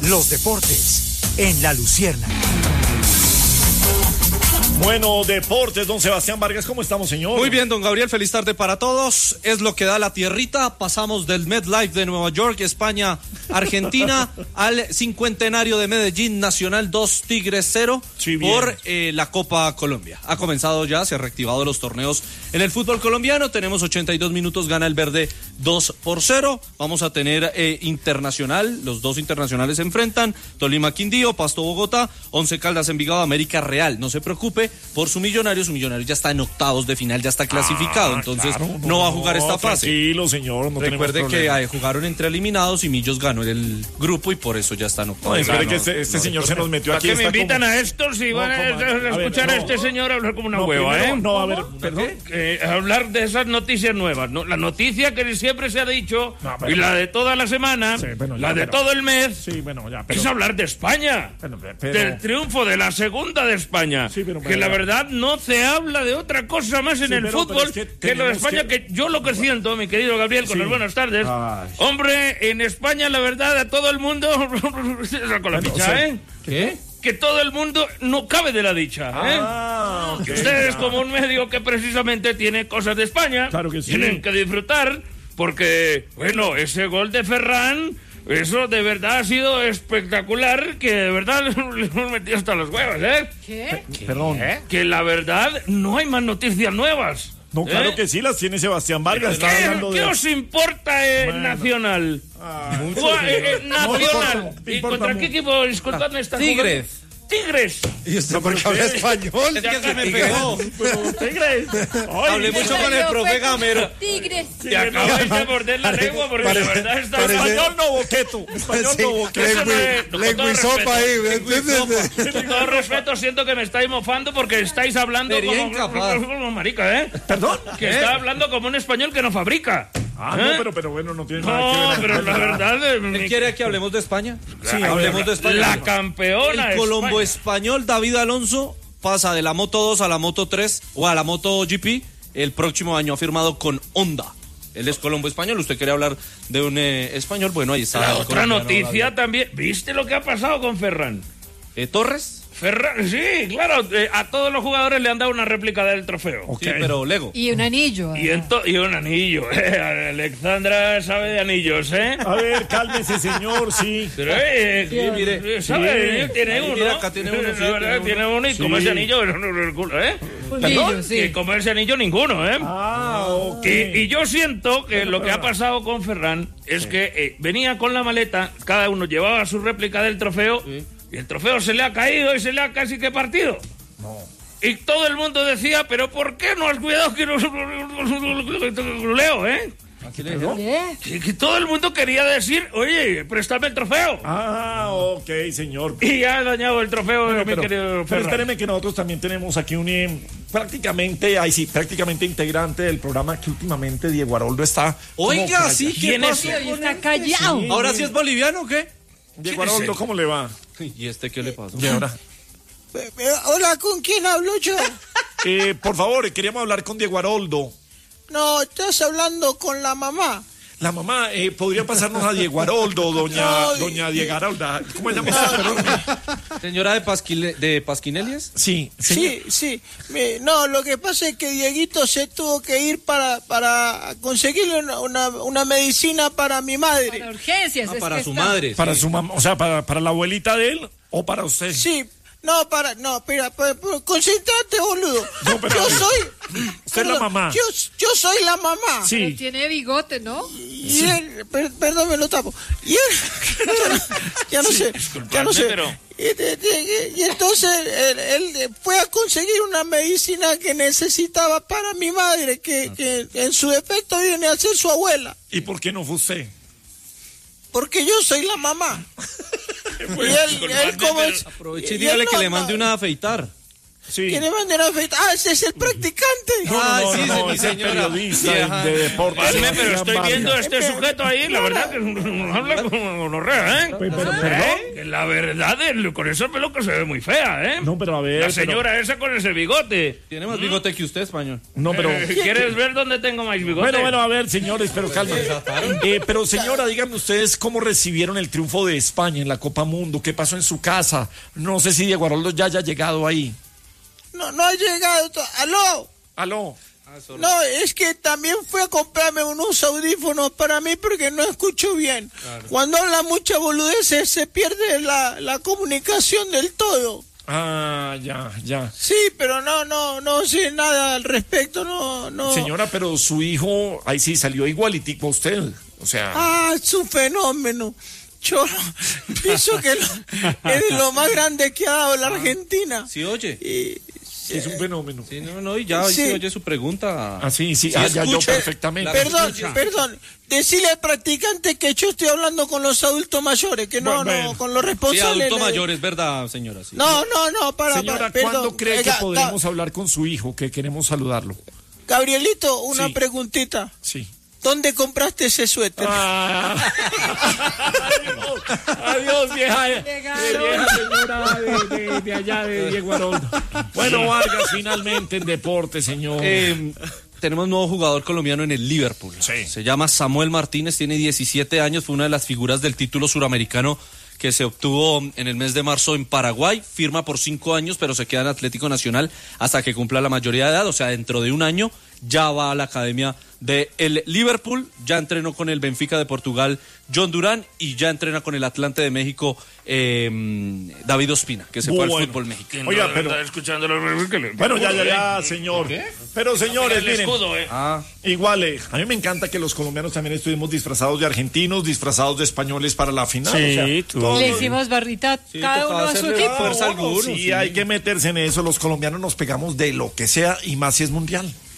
Los deportes en La Luciérnaga. Bueno, deportes, don Sebastián Vargas, ¿cómo estamos, señor? Muy bien, don Gabriel, feliz tarde para todos. Es lo que da la tierrita. Pasamos del MetLife de Nueva York, España, Argentina, al cincuentenario de Medellín, Nacional 2, Tigres 0, sí, por la Copa Colombia. Ha comenzado ya, se han reactivado los torneos en el fútbol colombiano. Tenemos 82 minutos, gana el verde 2-0. Vamos a tener internacional, los dos internacionales se enfrentan, Tolima Quindío, Pasto Bogotá, Once Caldas Envigado, América Real. No se preocupe por su Millonario ya está en octavos de final, ya está clasificado, entonces claro, no va a jugar esta fase. Tranquilo, señor, no recuerde que jugaron entre eliminados y Millos ganó el grupo y por eso ya está en octavos. No, espere que este señor se nos metió aquí. ¿Para qué me invitan a esto si van a escuchar a este señor hablar como una hueva, No, a ver, perdón. Hablar de esas noticias nuevas, ¿no? La noticia que siempre se ha dicho, y la de toda la semana, de todo el mes, es hablar de España, del triunfo de la segunda de España, que la verdad no se habla de otra cosa más en el fútbol que lo de España, que yo lo que siento, mi querido Gabriel, con las buenas tardes, hombre, en España la verdad a todo el mundo, con la ficha, ¿Qué? Que todo el mundo no cabe de la dicha, que ustedes como un medio que precisamente tiene cosas de España, claro que sí, tienen que disfrutar, porque, bueno, ese gol de Ferran, eso de verdad ha sido espectacular, que de verdad le hemos metido hasta los huevos, ¿Qué? Perdón. Que la verdad no hay más noticias nuevas. No, claro que sí, las tiene Sebastián Vargas. ¿Qué os importa Nacional? Nacional. ¿Y contra qué equipo? Disculpadme, está Tigres. Tigres. ¿Y usted por qué habla español? Es que se me pegó. Tigres. Hablé mucho con el profe Gamero. Tigres. Te acabas de morder la lengua porque la verdad está español no boqueto. Español no boqueto. Lengua y sopa ahí. Con todo respeto, siento que me estáis mofando porque estáis hablando como marica, ¿Perdón? Que está hablando como un español que no fabrica. No, pero bueno, no tiene nada que ver. Pero la verdad... ¿Él quiere que hablemos de España? Sí, hablemos de España. La campeona El Colombo español David Alonso pasa de la Moto 2 a la Moto 3 o a la Moto GP. El próximo año ha firmado con Honda. Él es Colombo español. ¿Usted quiere hablar de un español? Bueno, ahí está. La otra noticia también. ¿Viste lo que ha pasado con Ferran? ¿Torres? Sí, claro, a todos los jugadores le han dado una réplica del trofeo. Sí, pero Lego. Y un anillo. Y un anillo, Alexandra sabe de anillos, A ver, cálmese, señor, sí. Pero, mire, ¿sabe? Tiene uno. Mira, acá tiene uno. La verdad, tiene uno y como ese anillo, el culo, Perdón, sí. Y como ese anillo, ninguno, ok. Y yo siento que lo que ha pasado con Ferran es que venía con la maleta, cada uno llevaba su réplica del trofeo. Sí. Y el trofeo se le ha caído y se le ha casi que partido. No. Y todo el mundo decía, pero ¿por qué no has cuidado que no leo, Que todo el mundo quería decir, oye, préstame el trofeo. Ok, señor. Y ha dañado el trofeo, mi querido Ferran. Pero espéreme que nosotros también tenemos aquí un prácticamente integrante del programa que últimamente Diego Aroldo está... Oiga, sí, ¿quién es? Está callado. Sí. ¿Ahora sí es boliviano o qué? Diego Aroldo, ¿cómo le va? ¿Y este qué le pasó? ¿Y ahora? Hola, ¿con quién hablo yo? Por favor, queríamos hablar con Diego Aroldo. No, estás hablando con la mamá. La mamá, ¿podría pasarnos a Diego Aroldo, doña Diego Arolda? ¿Cómo se llama usted? ¿Señora de Pasquinelias? Sí. Sí. No, lo que pasa es que Dieguito se tuvo que ir para conseguirle una medicina para mi madre. Para urgencias. Para su madre. Para su mamá, o sea, para la abuelita de él o para usted. Sí. Espera, concéntrate, boludo. No, pero yo soy... Usted es la mamá. Yo soy la mamá. Sí. Pero tiene bigote, ¿no? Y él, perdón, me lo tapo. Y él, ya no sé. Pero... Y entonces él fue a conseguir una medicina que necesitaba para mi madre, que en su defecto viene a ser su abuela. ¿Y por qué no fue usted? Porque yo soy la mamá. Y él como es... Aproveche y dígale que le mande una a afeitar. que le manden afeitar. Ah, ese es el practicante. No, ese periodista de deportes. Vale, pero estoy viendo a este sujeto ahí, la verdad que habla como gonorrea, ¿eh? Perdón. Que la verdad, con esa peluca se ve muy fea, ¿eh? No, pero a ver. La señora esa con ese bigote. Tiene más bigote que usted, español. No, pero. ¿Quieres ver dónde tengo más bigote? Bueno, a ver, señores, pero cálmense. Pero señora, díganme ustedes cómo recibieron el triunfo de España en la Copa Mundo. ¿Qué pasó en su casa? No sé si Diego Aroldo ya haya llegado ahí. No ha llegado. Aló. No, es que también fue a comprarme unos audífonos para mí porque no escucho bien. Claro. Cuando habla mucha boludeces se pierde la comunicación del todo. Ah, ya. Sí, pero no sé nada al respecto, no. Señora, pero su hijo, ahí sí salió igualitico a usted, o sea. Ah, es un fenómeno. Yo pienso que es lo más grande que ha dado la Argentina. Sí, oye. Es un fenómeno. Sí, y ya sí. Oye su pregunta. Sí. Ya yo perfectamente. Perdón. Decirle al practicante que yo estoy hablando con los adultos mayores, que no con los responsables. Sí, adulto mayor, es verdad, señora. Sí. No, señora, ¿cuándo cree que podemos hablar con su hijo? Que queremos saludarlo. Gabrielito, una preguntita. Sí. ¿Dónde compraste ese suéter? Adiós, vieja señora de allá de Diego Aroldo. Bueno, Vargas, finalmente en deporte, señor. Tenemos nuevo jugador colombiano en el Liverpool. Sí. Se llama Samuel Martínez, tiene 17 años, fue una de las figuras del título suramericano que se obtuvo en el mes de marzo en Paraguay, firma por 5 años, pero se queda en Atlético Nacional hasta que cumpla la mayoría de edad, o sea, dentro de un año ya va a la academia de el Liverpool, ya entrenó con el Benfica de Portugal John Durán y ya entrena con el Atlante de México David Ospina, que se fue al fútbol mexicano. Oiga, pero escuchando bueno, ya, señor. ¿Qué? Pero señores, miren, escudo, igual, a mí me encanta que los colombianos también estuvimos disfrazados de argentinos, disfrazados de españoles para la final. Sí, le hicimos barrita cada uno a su equipo. Sí, hay que meterse en eso. Los colombianos nos pegamos de lo que sea y más si es mundial.